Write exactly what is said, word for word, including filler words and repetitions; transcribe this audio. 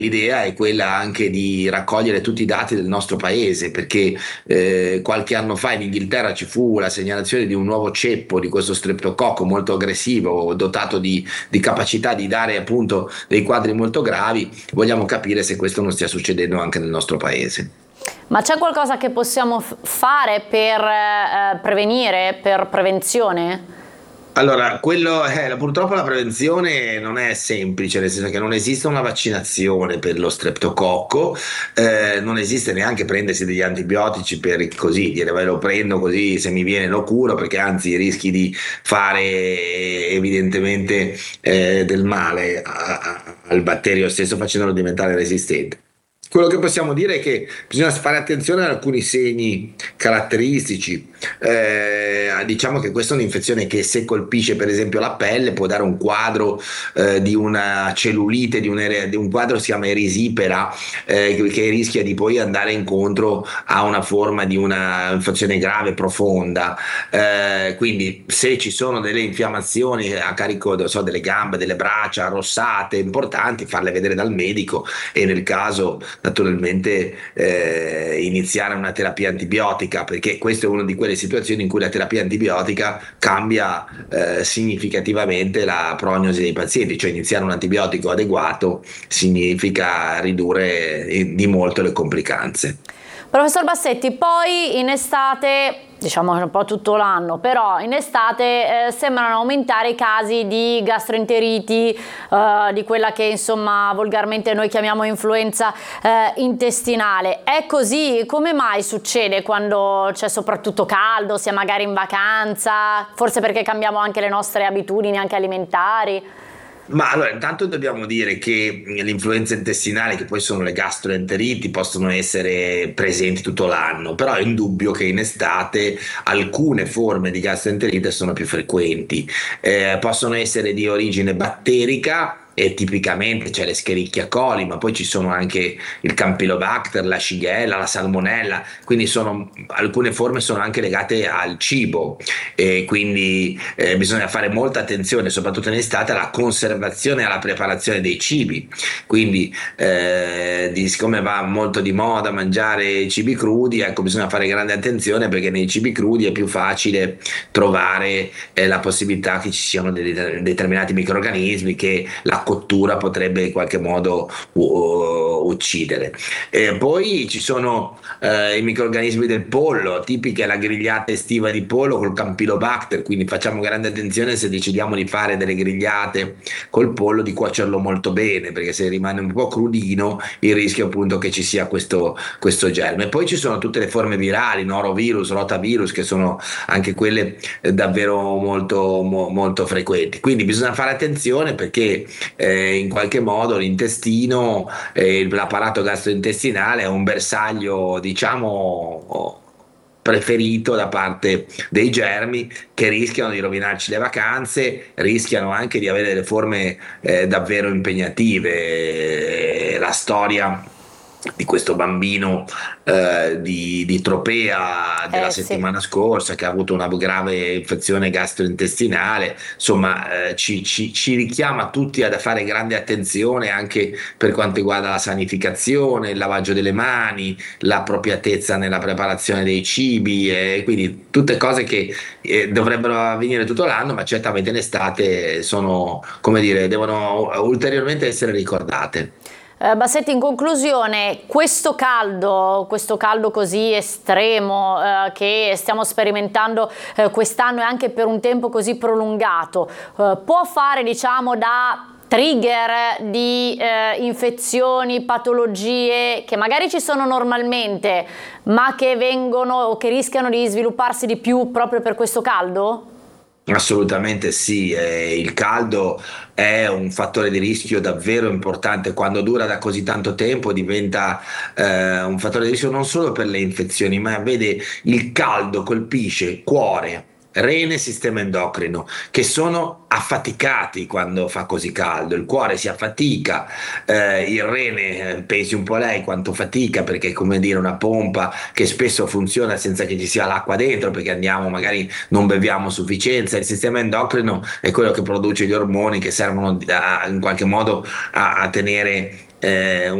L'idea è quella anche di raccogliere tutti i dati del nostro paese, perché eh, qualche anno fa in Inghilterra ci fu la segnalazione di un nuovo ceppo di questo streptococco molto aggressivo, dotato di, di capacità di dare appunto dei quadri molto gravi. Vogliamo capire se questo non stia succedendo anche nel nostro paese. Ma c'è qualcosa che possiamo f- fare per eh, prevenire, per prevenzione? Allora, quello, eh, purtroppo la prevenzione non è semplice, nel senso che non esiste una vaccinazione per lo streptococco, eh, non esiste neanche prendersi degli antibiotici per così dire, "Vai, lo prendo così se mi viene lo curo", perché anzi rischi di fare eh, evidentemente eh, del male a- a- al batterio stesso facendolo diventare resistente. Quello che possiamo dire è che bisogna fare attenzione ad alcuni segni caratteristici. Eh, diciamo che questa è un'infezione che, se colpisce per esempio la pelle, può dare un quadro eh, di una cellulite, di un, ere- di un quadro che si chiama erisipera, eh, che che rischia di poi andare incontro a una forma di una infezione grave, profonda. Eh, quindi se ci sono delle infiammazioni a carico, non so, delle gambe, delle braccia arrossate importanti, farle vedere dal medico, e nel caso naturalmente eh, iniziare una terapia antibiotica, perché questa è una di quelle situazioni in cui la terapia antibiotica cambia eh, significativamente la prognosi dei pazienti, cioè iniziare un antibiotico adeguato significa ridurre di molto le complicanze. Professor Bassetti, poi in estate, diciamo che un po' tutto l'anno, però in estate eh, sembrano aumentare i casi di gastroenteriti, eh, di quella che insomma volgarmente noi chiamiamo influenza eh, intestinale. È così? Come mai succede quando c'è soprattutto caldo, si è magari in vacanza? Forse perché cambiamo anche le nostre abitudini anche alimentari? Ma allora, intanto dobbiamo dire che l'influenza intestinale, che poi sono le gastroenteriti, possono essere presenti tutto l'anno, però è indubbio che in estate alcune forme di gastroenterite sono più frequenti. Eh, possono essere di origine batterica. E tipicamente c'è l'Escherichia coli, ma poi ci sono anche il Campylobacter, la Shigella, la Salmonella, quindi sono, alcune forme sono anche legate al cibo, e quindi eh, bisogna fare molta attenzione, soprattutto in estate, alla conservazione e alla preparazione dei cibi. Quindi, eh, di, siccome va molto di moda mangiare cibi crudi, ecco, bisogna fare grande attenzione, perché nei cibi crudi è più facile trovare eh, la possibilità che ci siano dei det- determinati microrganismi che la cottura potrebbe in qualche modo uh, uccidere. E poi ci sono eh, i microrganismi del pollo, tipica è la grigliata estiva di pollo col Campylobacter, quindi facciamo grande attenzione, se decidiamo di fare delle grigliate col pollo, di cuocerlo molto bene, perché se rimane un po' crudino il rischio appunto che ci sia questo, questo germe. Poi ci sono tutte le forme virali, norovirus, rotavirus, che sono anche quelle eh, davvero molto, mo- molto frequenti. Quindi bisogna fare attenzione, perché eh, in qualche modo l'intestino, eh, l'apparato gastrointestinale è un bersaglio, diciamo, preferito da parte dei germi, che rischiano di rovinarci le vacanze, rischiano anche di avere delle forme eh, davvero impegnative. La storia di questo bambino eh, di, di Tropea della Eh sì. settimana scorsa, che ha avuto una grave infezione gastrointestinale, insomma, eh, ci, ci- ci richiama tutti ad fare grande attenzione anche per quanto riguarda la sanificazione, il lavaggio delle mani, l'appropriatezza nella preparazione dei cibi, e quindi tutte cose che eh, dovrebbero avvenire tutto l'anno, ma certamente in estate sono, come dire, devono ulteriormente essere ricordate. Eh, Bassetti, in conclusione, questo caldo, questo caldo così estremo eh, che stiamo sperimentando eh, quest'anno e anche per un tempo così prolungato, eh, può fare, diciamo, da trigger di eh, infezioni, patologie che magari ci sono normalmente, ma che vengono o che rischiano di svilupparsi di più proprio per questo caldo? Assolutamente sì, eh, il caldo è un fattore di rischio davvero importante. Quando dura da così tanto tempo diventa eh, un fattore di rischio non solo per le infezioni, ma vede, il caldo colpisce cuore, rene e sistema endocrino, che sono affaticati quando fa così caldo. Il cuore si affatica, eh, il rene, eh, pensi un po' lei quanto fatica, perché è come dire una pompa che spesso funziona senza che ci sia l'acqua dentro, perché andiamo, magari non beviamo a sufficienza. Il sistema endocrino è quello che produce gli ormoni che servono a- in qualche modo a, a tenere eh,